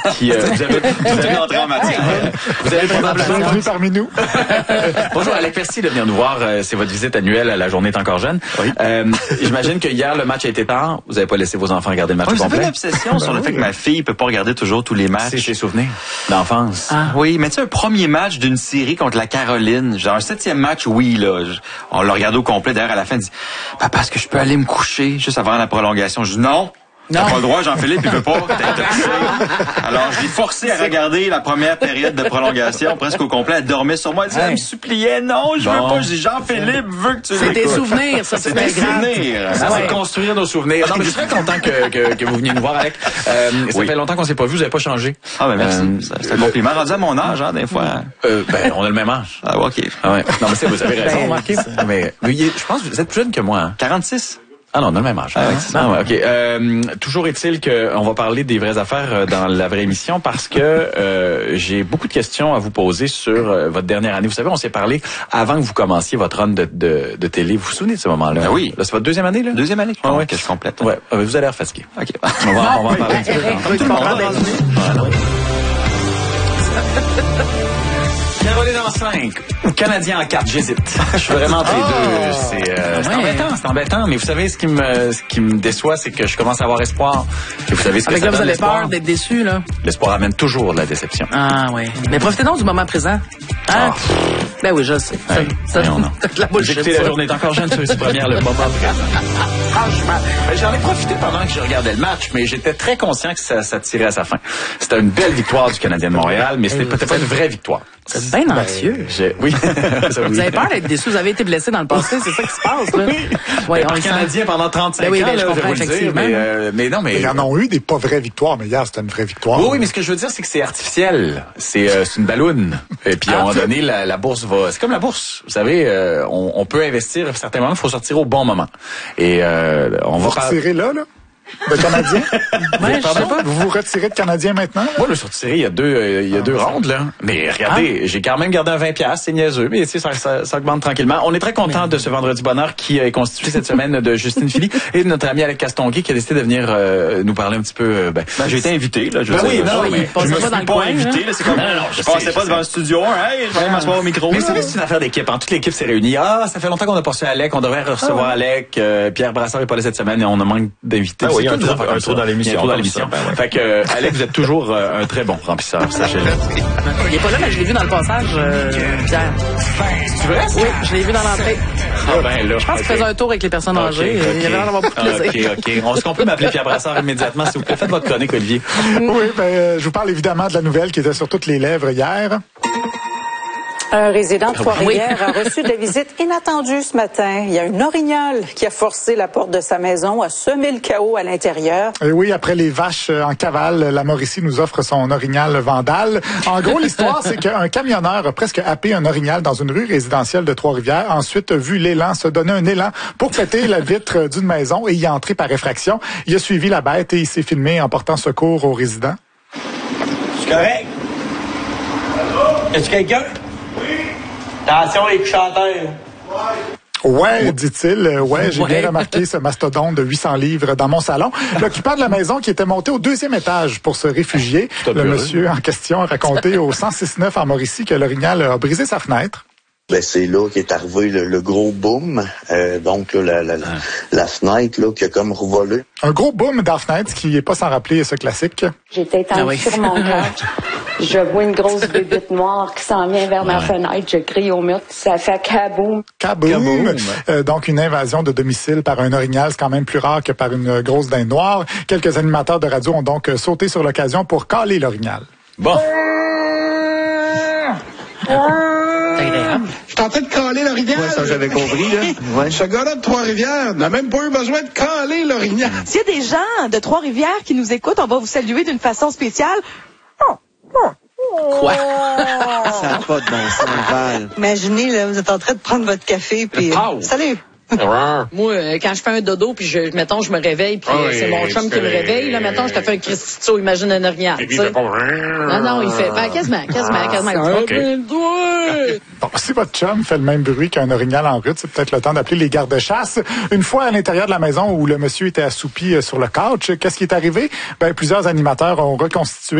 qui vous avez entré en matière. Vous avez probablement bienvenue parmi nous. Bonjour, Alec, merci de venir nous voir. C'est votre visite annuelle à La Journée est encore jeune. Oui. J'imagine que hier, le match a été tard. Vous n'avez pas laissé vos enfants regarder le match au complet. Vous avez une obsession sur le fait que ma fille peut pas regarder toujours tous les matchs. C'est ses souvenirs d'enfance. Ah oui, mais tu sais, un premier match d'une série contre la Caroline, genre un 7e match, oui, là, on l'a regardé au complet. D'ailleurs, à la fin, elle dit « Papa, est-ce que je peux aller me coucher juste avant la prolongation? » Je dis « Non! » T'as pas le droit, Jean-Philippe, il veut pas. Alors, je l'ai forcé à regarder la première période de prolongation, presque au complet. Elle dormait sur moi. Elle disait, elle me suppliait, non, je veux pas. Je dis, Jean-Philippe veut que tu l'écoutes. C'est des souvenirs, ça, c'est des souvenirs. Ça, c'est construire nos souvenirs. Non, mais je suis très content que vous veniez nous voir, Alec. Ça fait longtemps qu'on s'est pas vu, vous avez pas changé. Ah, ben, merci. C'est un compliment. Rendu à mon âge, hein, des fois. On a le même âge. Ah, ok. Ah, ouais. Non, mais vous avez raison, remarquez. Mais, je pense que vous êtes plus jeune que moi, hein. 46. Ah non, on a le même âge. OK. Toujours est-il qu'on va parler des vraies affaires dans la vraie émission parce que j'ai beaucoup de questions à vous poser sur votre dernière année. Vous savez, on s'est parlé avant que vous commenciez votre run de télé. Vous vous souvenez de ce moment-là? Ben oui. Là, c'est votre deuxième année, là? Deuxième année ouais. que je complète. Ouais. Vous allez l'air fatigué. OK. On va en parler un petit peu. Tout le monde. Caroline en 5 ou Canadien en 4, j'hésite. Je suis vraiment entre les deux. C'est embêtant, mais vous savez, ce qui me déçoit, c'est que je commence à avoir espoir. Et vous savez ce que ça donne, vous avez l'espoir? peur d'être déçu, là? L'espoir amène toujours de la déception. Ah, oui. Mais profitez donc du moment présent. Hein? Ben oui, je sais. Vous écoutez La Journée est encore jeune sur ici première, le moment présent. Franchement, j'en ai profité pendant que je regardais le match, mais j'étais très conscient que ça tirait à sa fin. C'était une belle victoire du Canadien de Montréal, mais c'était peut-être pas une vraie victoire. C'est bien anxieux. Oui. Vous avez peur d'être déçu. Vous avez été blessé dans le passé. C'est ça qui se passe, là. Oui, par Canadien pendant 35 ans, je vais comprends, vous le dire. Mais non, mais... Ils en ont eu des pas vraies victoires, mais hier, c'était une vraie victoire. Oui, mais ce que je veux dire, c'est que c'est artificiel. C'est une balloune. Et puis, à un moment donné, la bourse va... C'est comme la bourse. Vous savez, on peut investir à certains moments, il faut sortir au bon moment. Et on va... Vous retirez là? De Canadien? Vous vous retirez de Canadien maintenant? Moi, je suis retiré il y a deux rondes, là. Mais regardez, j'ai quand même gardé un 20$, c'est niaiseux, mais tu sais, ça augmente tranquillement. On est très content de ce vendredi bonheur qui est constitué cette semaine de Justine Philly et de notre ami Alec Castonguay qui a décidé de venir nous parler un petit peu. J'ai été invité, là. Je mais je me suis pas invité, là. C'est comme, je passais pas devant le studio. Hey, je vais aller m'asseoir au micro. Mais vous savez, c'est une affaire d'équipe. Toute l'équipe s'est réunie. Ah, ça fait longtemps qu'on n'a pas reçu Alec. On devrait recevoir Alec. Pierre Brassard est pas là cette semaine et on a manque d'invités. Oui, un trou dans l'émission. Fait que, Alec, vous êtes toujours un très bon remplisseur, sachez-le. Il est pas là, mais je l'ai vu dans le passage, Pierre. C'est vrai? Oui, je l'ai vu dans l'entrée. Ah ben là. Je pense qu'il faisait un tour avec les personnes âgées. Il avait l'air d'avoir beaucoup de plaisir. OK. Est-ce qu'on peut m'appeler Pierre Brassard immédiatement, s'il vous plaît? Faites votre chronique, Olivier. Oui, je vous parle évidemment de la nouvelle qui était sur toutes les lèvres hier. Un résident de Trois-Rivières a reçu des visites inattendues ce matin. Il y a une orignale qui a forcé la porte de sa maison, a semé le chaos à l'intérieur. Et oui, après les vaches en cavale, la Mauricie nous offre son orignal vandale. En gros, l'histoire, c'est qu'un camionneur a presque happé un orignal dans une rue résidentielle de Trois-Rivières. Ensuite, vu l'élan, se donner un élan pour péter la vitre d'une maison et y entrer par effraction. Il a suivi la bête et il s'est filmé en portant secours aux résidents. C'est correct? Est-ce quelqu'un? Attention les chanteurs. Ouais, dit-il. Ouais, j'ai bien remarqué ce mastodonte de 800 livres dans mon salon. L'occupant de la maison qui était monté au 2e étage pour se réfugier. Le monsieur en question a raconté au 106.9 en Mauricie que l'orignal a brisé sa fenêtre. Ben c'est là qu'est arrivé le gros boom, donc là, la fenêtre là qui a comme revolé. Un gros boom dans la fenêtre qui est pas sans rappeler ce classique. J'étais étendue sur mon couch. Je vois une grosse bébite noire qui s'en vient vers ma fenêtre. Je crie au mur. Ça fait kaboum. Kaboum. Donc une invasion de domicile par un orignal, c'est quand même plus rare que par une grosse dinde noire. Quelques animateurs de radio ont donc sauté sur l'occasion pour caler l'orignal. Bon. Je tentais de caler l'orignal. Ouais, ça j'avais compris, là. Ouais. Ce gars-là de Trois-Rivières n'a même pas eu besoin de caler l'orignal. S'il y a des gens de Trois-Rivières qui nous écoutent, on va vous saluer d'une façon spéciale. Quoi? Ça n'a pas de bon sens, Val. Imaginez, là, vous êtes en train de prendre votre café, puis... salut! Moi, quand je fais un dodo, puis mettons, je me réveille, puis c'est mon chum qui me réveille, là, mettons, je te fais un Christito, imagine un orignal, tu sais. Non, il fait, quasiment. Okay. Bon, si votre chum fait le même bruit qu'un orignal en route, c'est peut-être le temps d'appeler les gardes-chasse. Une fois à l'intérieur de la maison où le monsieur était assoupi sur le couch, qu'est-ce qui est arrivé? Plusieurs animateurs ont reconstitué